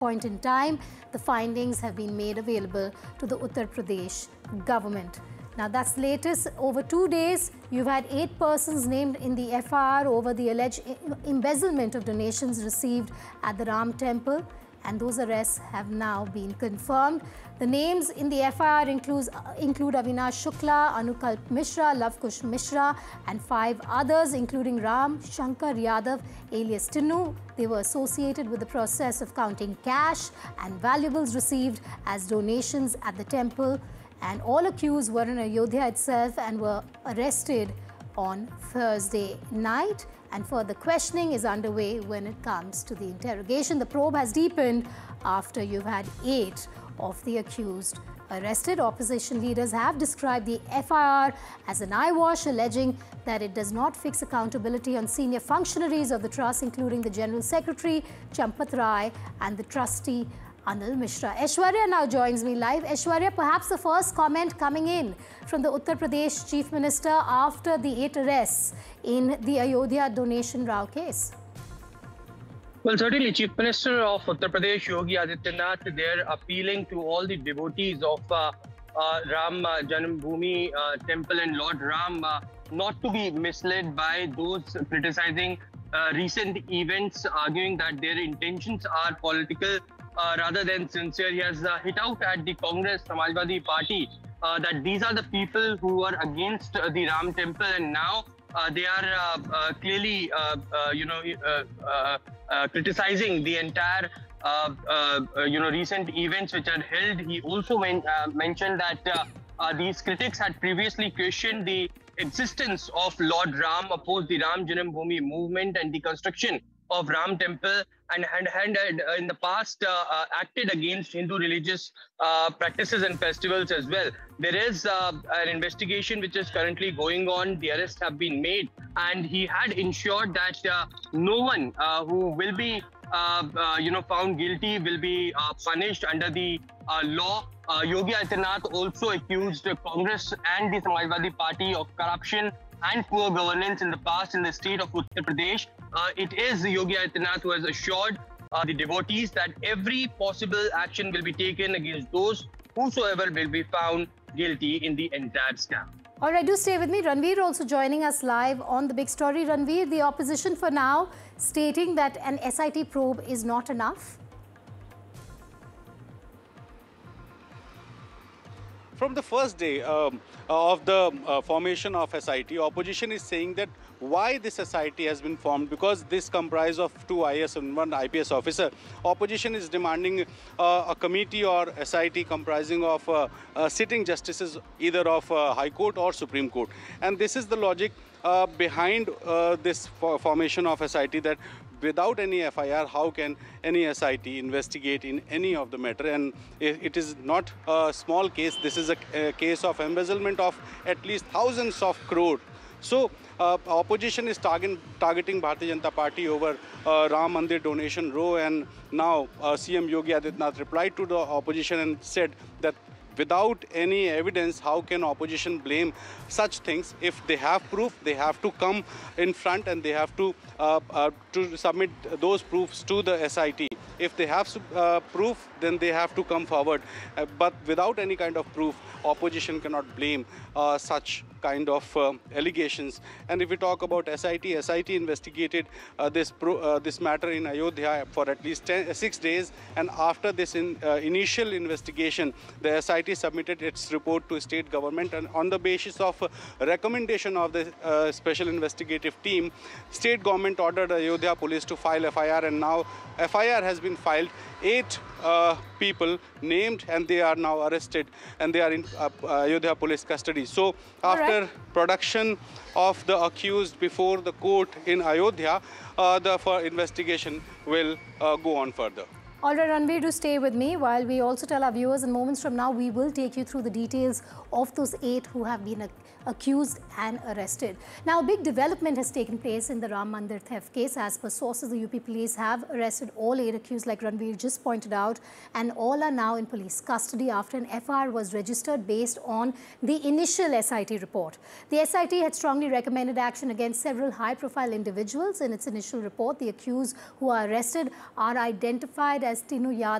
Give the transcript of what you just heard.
point in time, the findings have been made available to the Uttar Pradesh government. Now, that's latest. Over 2 days, you've had 8 persons named in the FIR over the alleged embezzlement of donations received at the Ram Temple, and those arrests have now been confirmed. The names in the FIR include Avinash Shukla, Anukalp Mishra, Lavkush Mishra, and 5 others, including Ram Shankar Yadav, alias Tinu. They were associated with the process of counting cash and valuables received as donations at the temple. And all accused were in Ayodhya itself and were arrested on Thursday night. And further questioning is underway when it comes to the interrogation. The probe has deepened after you've had 8 of the accused arrested. Opposition leaders have described the FIR as an eyewash, alleging that it does not fix accountability on senior functionaries of the trust, including the General Secretary, Champat Rai, and the trustee, Anil Mishra. Aishwarya now joins me live. Aishwarya, perhaps the first comment coming in from the Uttar Pradesh Chief Minister after the 8 arrests in the Ayodhya donation Rao case. Well, certainly, Chief Minister of Uttar Pradesh, Yogi Adityanath, they're appealing to all the devotees of Ram Janambhoomi Temple and Lord Ram not to be misled by those criticizing recent events, arguing that their intentions are political rather than sincere. He has hit out at the Congress Samajwadi Party that these are the people who are against the Ram Temple, and now they are clearly, criticizing the entire, recent events which are held. He also mentioned that these critics had previously questioned the existence of Lord Ram, opposed the Ram Janambhoomi movement and the construction of Ram Temple, and had in the past acted against Hindu religious practices and festivals as well. There is an investigation which is currently going on. The arrests have been made, and he had ensured that no one who will be found guilty will be punished under the law. Yogi Adityanath also accused Congress and the Samajwadi Party of corruption and poor governance in the past in the state of Uttar Pradesh. It is Yogi Adityanath who has assured the devotees that every possible action will be taken against those whosoever will be found guilty in the entire scam. All right, do stay with me. Ranveer also joining us live on The Big Story. Ranveer, the opposition for now stating that an SIT probe is not enough. From the first day of the formation of SIT, opposition is saying that why this SIT has been formed, because this comprises of 2 IAS and 1 IPS officer. Opposition is demanding a committee or SIT comprising of sitting justices either of High Court or Supreme Court. And this is the logic behind this formation of SIT, that without any FIR, how can any SIT investigate in any of the matter? And it is not a small case. This is a case of embezzlement of at least thousands of crores. So opposition is targeting Bharatiya Janata Party over Ram Mandir donation row, and now CM Yogi Adityanath replied to the opposition and said that without any evidence, how can opposition blame such things? If they have proof, they have to come in front and they have to submit those proofs to the SIT. If they have proof, then they have to come forward. But without any kind of proof, opposition cannot blame such kind of allegations. And if we talk about SIT, SIT investigated this matter in Ayodhya for at least 6 days. And after this initial investigation, the SIT submitted its report to state government. And on the basis of recommendation of the special investigative team, state government ordered Ayodhya police to file FIR. And now FIR has been filed. 8 people named, and they are now arrested, and they are in Ayodhya police custody. So after production of the accused before the court in Ayodhya, the investigation will go on further. All right, Ranveer, do stay with me while we also tell our viewers in moments from now, we will take you through the details of those 8 who have been accused and arrested. Now, a big development has taken place in the Ram Mandir theft case. As per sources, the UP police have arrested all 8 accused, like Ranveer just pointed out, and all are now in police custody after an FIR was registered based on the initial SIT report. The SIT had strongly recommended action against several high-profile individuals. In its initial report, the accused who are arrested are identified says Tinu Yadav